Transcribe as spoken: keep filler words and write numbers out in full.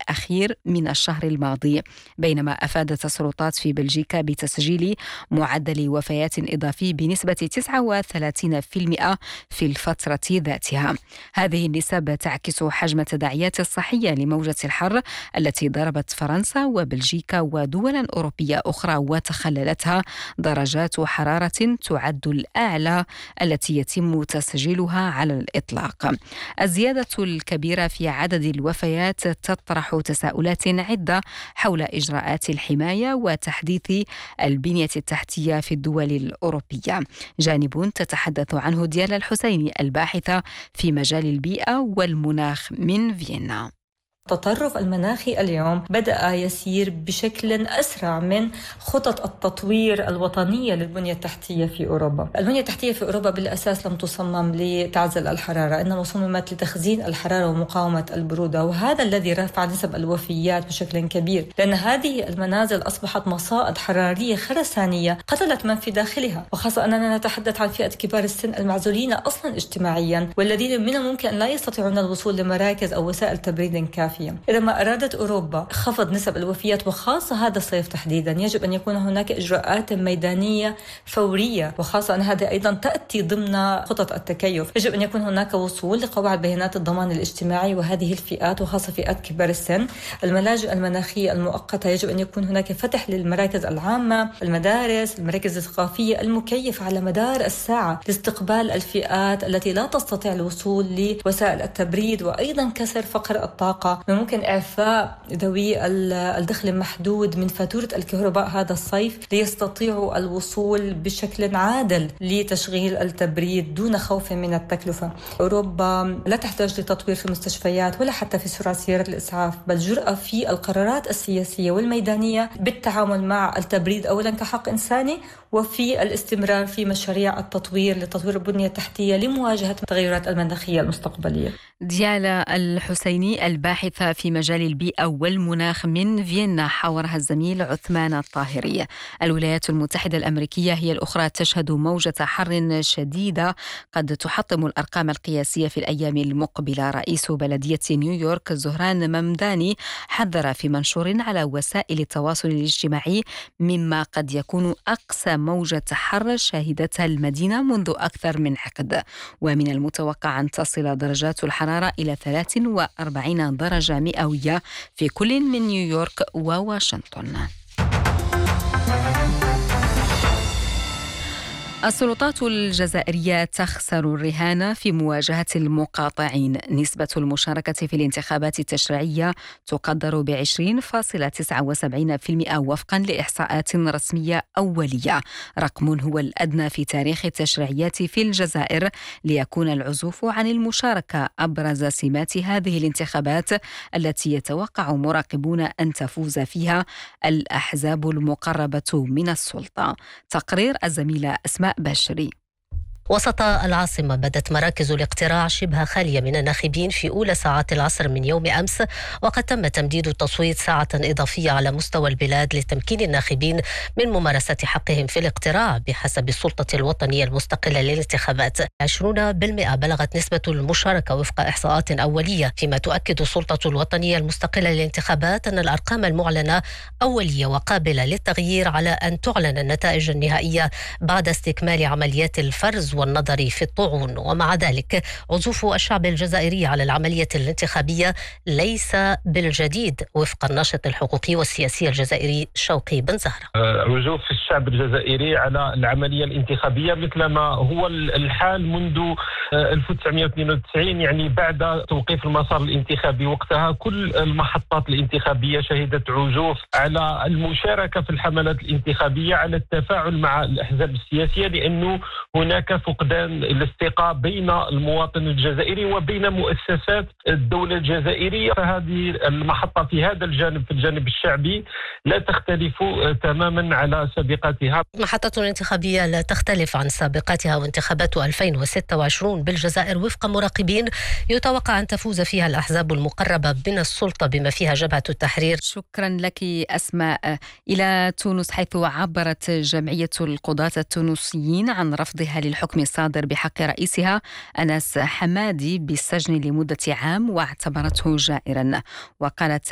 الأخير من الشهر الماضي، بينما أفادت السلطات في بلجيكا بتسجيل معدل وفيات إضافي بنسبة تسعة وثلاثين بالمئة في الفترة ذاتها. هذه النسب تعكس حجم التداعيات الصحية لموجة الحر التي ضربت فرنسا وبلجيكا ودولا أوروبية أخرى وتخللتها درجات حرارة تعد الأعلى التي يتم تسجيلها على الإطلاق. الزيادة الكبيرة في عدد الوفيات تطرح تساؤلات عدة حول إجراءات الحماية وتحديث البنية التحتية في الدول الأوروبية، جانب تتحدث عنه ديالا الحسيني الباحثة في مجال البيئة والمناخ من فيينا. التطرف المناخي اليوم بدأ يسير بشكل أسرع من خطط التطوير الوطنية للبنية التحتية في أوروبا. البنية التحتية في أوروبا بالأساس لم تصمم لتعزل الحرارة، إنما صممت لتخزين الحرارة ومقاومة البرودة، وهذا الذي رفع نسب الوفيات بشكل كبير، لأن هذه المنازل أصبحت مصائد حرارية خرسانية قتلت من في داخلها، وخاصة أننا نتحدث عن فئة كبار السن المعزولين أصلا اجتماعيا، والذين من الممكن أن لا يستطيعون الوصول لمراكز أو وسائل تبريد كافية. إذا ما أرادت أوروبا خفض نسب الوفيات وخاصة هذا الصيف تحديدا، يجب أن يكون هناك إجراءات ميدانية فورية، وخاصة أن هذا أيضا تأتي ضمن خطط التكيف. يجب أن يكون هناك وصول لقواعد بيانات الضمان الاجتماعي، وهذه الفئات وخاصة فئات كبار السن. الملاجئ المناخية المؤقتة يجب أن يكون هناك فتح للمراكز العامة، المدارس، المراكز الثقافية المكيفة على مدار الساعة لاستقبال الفئات التي لا تستطيع الوصول لوسائل التبريد، وأيضا كسر فقر الطاقة. ممكن إعفاء ذوي الدخل المحدود من فاتورة الكهرباء هذا الصيف ليستطيعوا الوصول بشكل عادل لتشغيل التبريد دون خوف من التكلفة. أوروبا لا تحتاج لتطوير في المستشفيات ولا حتى في سرعة سيارة الإسعاف، بل جرأة في القرارات السياسية والميدانية بالتعامل مع التبريد أولا كحق إنساني، وفي الاستمرار في مشاريع التطوير لتطوير البنية التحتية لمواجهة التغيرات المناخية المستقبلية. ديالا الحسيني الباحثة في مجال البيئة والمناخ من فيينا، حاورها الزميل عثمان الطاهري. الولايات المتحدة الأمريكية هي الأخرى تشهد موجة حر شديدة قد تحطم الأرقام القياسية في الأيام المقبلة. رئيس بلدية نيويورك زهران ممداني حذر في منشور على وسائل التواصل الاجتماعي مما قد يكون أقصى موجة حر شهدتها المدينة منذ أكثر من عقد، ومن المتوقع أن تصل درجات الحرارة إلى ثلاث وأربعين درجة مئوية في كل من نيويورك وواشنطن. السلطات الجزائرية تخسر الرهان في مواجهة المقاطعين. نسبة المشاركة في الانتخابات التشريعية تقدر ب عشرين فاصلة تسعة وسبعين بالمئة وفقا لإحصاءات رسمية أولية، رقم هو الأدنى في تاريخ التشريعيات في الجزائر. ليكون العزوف عن المشاركة أبرز سمات هذه الانتخابات التي يتوقع مراقبون أن تفوز فيها الأحزاب المقربة من السلطة. تقرير الزميلة أسماء بشري. وسط العاصمة بدت مراكز الاقتراع شبه خالية من الناخبين في أولى ساعات العصر من يوم أمس، وقد تم تمديد التصويت ساعة إضافية على مستوى البلاد لتمكين الناخبين من ممارسة حقهم في الاقتراع بحسب السلطة الوطنية المستقلة للانتخابات. عشرين بالمئة بلغت نسبة المشاركة وفق إحصاءات أولية، فيما تؤكد السلطة الوطنية المستقلة للانتخابات أن الأرقام المعلنة أولية وقابلة للتغيير على أن تعلن النتائج النهائية بعد استكمال عمليات الفرز والنظري في الطعون. ومع ذلك عزوف الشعب الجزائري على العملية الانتخابية ليس بالجديد وفق الناشط الحقوقي والسياسي الجزائري شوقي بن زهرة. عزوف الشعب الجزائري على العملية الانتخابية مثلما هو الحال منذ ألف وتسعمائة واثنين وتسعين، يعني بعد توقيف المسار الانتخابي. وقتها كل المحطات الانتخابية شهدت عزوف على المشاركة في الحملات الانتخابية، على التفاعل مع الأحزاب السياسية، لأنه هناك فقدان الثقة بين المواطن الجزائري وبين مؤسسات الدولة الجزائرية. فهذه المحطة في هذا الجانب، في الجانب الشعبي، لا تختلف تماما على سابقتها. محطة الانتخابية لا تختلف عن سابقتها، وانتخابات ألفين وستة وعشرين بالجزائر وفق مراقبين يتوقع أن تفوز فيها الأحزاب المقربة من السلطة بما فيها جبهة التحرير. شكرا لك أسماء. إلى تونس، حيث عبرت جمعية القضاة التونسيين عن رفضها للحكم الصادر بحق رئيسها أنس حمادي بالسجن لمدة عام واعتبرته جائرا. وقالت